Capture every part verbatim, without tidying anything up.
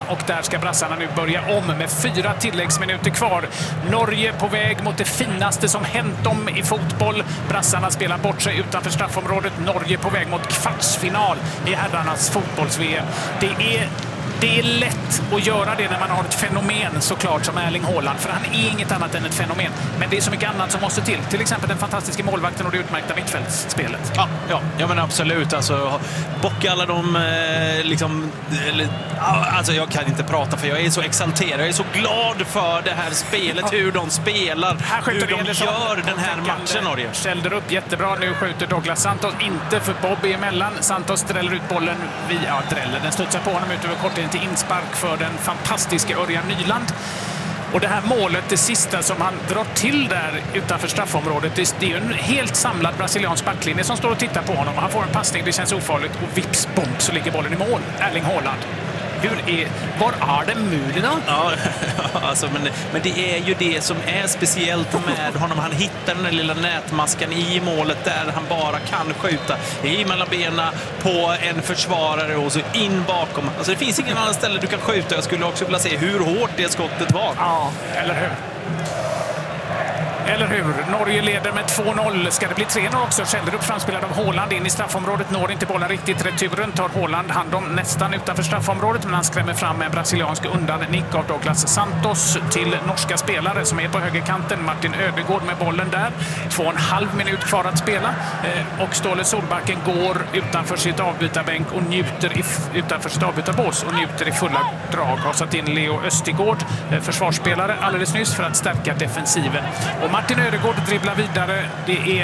och där ska brassarna nu börja om med fyra tilläggsminuter kvar. Norge på väg mot det finaste som hänt dem i fotboll. Brassarna spelar bort sig utanför straffområdet. Norge på väg mot kvartsfinal i herrarnas fotbolls-V M. Det är Det är lätt att göra det när man har ett fenomen såklart som Erling Haaland, för han är inget annat än ett fenomen. Men det är så mycket annat som måste till. Till exempel den fantastiska målvakten och det utmärkta mittfältsspelet. Ja, ja, ja men absolut. Alltså, bocka alla de... Eh, liksom, eller, alltså, jag kan inte prata för jag är så exalterad. Jag är så glad för det här spelet, ja. Hur de spelar, här hur de gör den här matchen, Norge. Skälder upp jättebra. Nu skjuter Douglas Santos, inte för Bob emellan. Santos dräller ut bollen via ja, dräller. Den studsar på honom ut över kortlinjen till inspark för den fantastiska Örjan Nyland. Och det här målet, det sista som han drar till där utanför straffområdet, det, det är en helt samlad brasiliansk backlinje som står och tittar på honom. Han får en passning, det känns ofarligt och vips, bom, så ligger bollen i mål. Erling Haaland. Hur är, var är det mulorna? Ja, alltså, men, men det är ju det som är speciellt med honom. Han hittar den där lilla nätmaskan i målet där han bara kan skjuta i mellan benen på en försvarare och så in bakom. Alltså det finns ingen annan ställe du kan skjuta. Jag skulle också vilja se hur hårt det skottet var. Ja, eller hur? Eller hur? Norge leder med två noll. Ska det bli tre noll också? Kälder upp framspelad av Haaland in i straffområdet. Når inte bollen riktigt. Returen tar Haaland hand om nästan utanför straffområdet. Men han skrämmer fram en brasiliansk undan nick av Douglas Santos till norska spelare som är på högerkanten. Martin Ödegård med bollen där. Två och en halv minut kvar att spela. Och Ståle Solbacken går utanför sitt avbytarbänk och njuter i, utanför sitt avbytarbås och njuter i fulla drag. Har satt in Leo Östigård, försvarsspelare, alldeles nyss för att stärka defensiven. Och Martin Ödegård dribblar vidare. Det är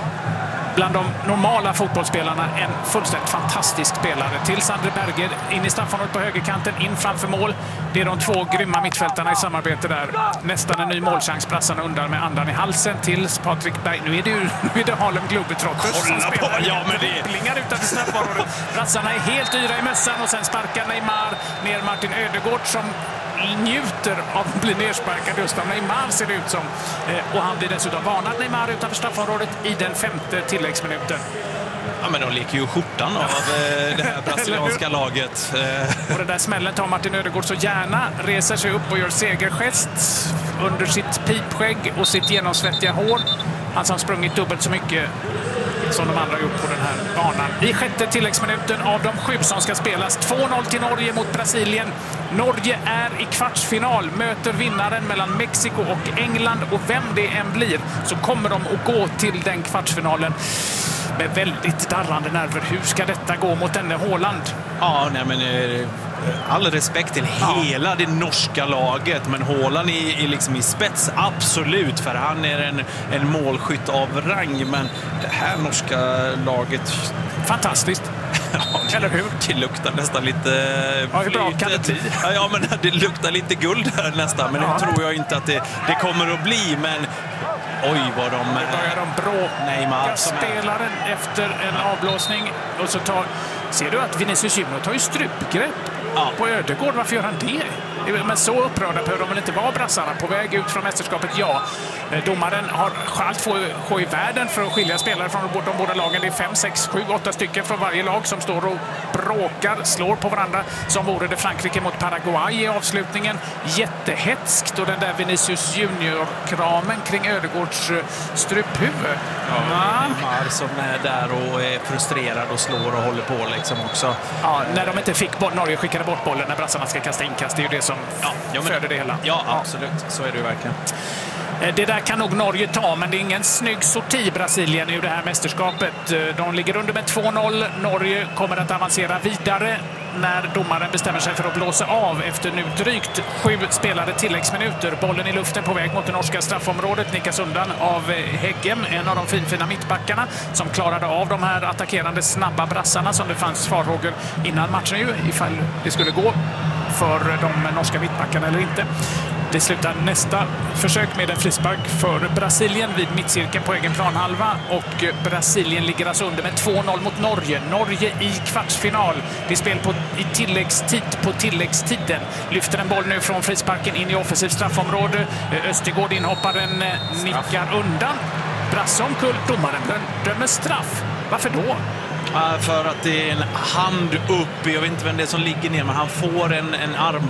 bland de normala fotbollsspelarna en fullständigt fantastisk spelare. Till Sander Berger in i straffområdet på högerkanten, in framför mål. Det är de två grymma mittfältarna i samarbete där. Nästan en ny målchans, brassarna undan med andan i halsen till Patrik Berg. Nu är det ju nu är det Harlem Globetrotters som spelar. Ja, men det dribblingar utanför straffområdet. Brassarna är helt yra i mössan och sen sparkar Neymar ner Martin Ödegård som njuter av att bli nersparkad just av Neymar, ser det ut som. Eh, och han blir dessutom varnad, Neymar, utanför straffområdet i den femte tilläggsminuten. Ja, men de leker ju skjortan av eh, det här brasilianska laget. Och den där smällen tar Martin Ödegård så gärna, reser sig upp och gör segergest under sitt pipskägg och sitt genomsvettiga hår. Han som sprungit dubbelt så mycket som de andra gjort på den här banan. I sjätte tilläggsminuten av de sju som ska spelas. två noll till Norge mot Brasilien. Norge är i kvartsfinal, möter vinnaren mellan Mexiko och England. Och vem det än blir så kommer de att gå till den kvartsfinalen med väldigt darrande nerver. Hur ska detta gå mot denne Haaland? Ja, nej men... Eh... all respekt till hela ja. det norska laget, men Haaland är, är liksom i spets, absolut, för han är en, en målskytt av rang, men det här norska laget fantastiskt. Ja, eller hur? Det luktar nästan lite... Ja, hur bra kan det bli? Ja, ja, men det luktar lite guld här nästan, men ja. det tror jag inte att det, det kommer att bli, men oj vad de... Nu börjar de bråka Neymar, spelaren är... efter en avblåsning, och så tar... Ser du att Vinicius Junior tar ju strupgrepp ja. på Ödegård? Varför gör han det? Men så upprörda behöver de väl inte vara, brassarna. På väg ut från mästerskapet, ja. Domaren har allt få i världen för att skilja spelare från de båda lagen. Det är fem, sex, sju, åtta stycken från varje lag som står och bråkar, slår på varandra. Som vore det Frankrike mot Paraguay i avslutningen. Jättehetskt, och den där Vinicius Junior-kramen kring Ödegårds struphuvud. Ja, Neymar som är där och är frustrerad och slår och håller på liksom också. Ja, när de inte fick boll, Norge skickade bort bollen när brassarna ska kasta inkast. Det är ju det som ja, ja, föder det hela. Ja, absolut. Så är det ju verkligen. Det där kan nog Norge ta, men det är ingen snygg sorti Brasilien i det här mästerskapet. De ligger under med två noll. Norge kommer att avancera vidare när domaren bestämmer sig för att blåsa av efter nu drygt sju spelade tilläggsminuter. Bollen i luften på väg mot det norska straffområdet, nickas undan av Heggem, en av de finfina mittbackarna som klarade av de här attackerande snabba brassarna som det fanns farhågor innan matchen ju, ifall det skulle gå för de norska mittbackarna eller inte. Det slutar nästa försök med en frispark för Brasilien vid mittcirkeln på egen planhalva, och Brasilien ligger alltså under med två noll mot Norge. Norge i kvartsfinal. Det är spel på, i tilläggstid på tilläggstiden. Lyfter en boll nu från frisparken in i offensiv straffområde. Östigård, inhopparen, nickar undan. Brasse omkull, domaren dömer straff. Varför då? För att det är en hand upp, jag vet inte vem det är som ligger ner, men han får en, en arm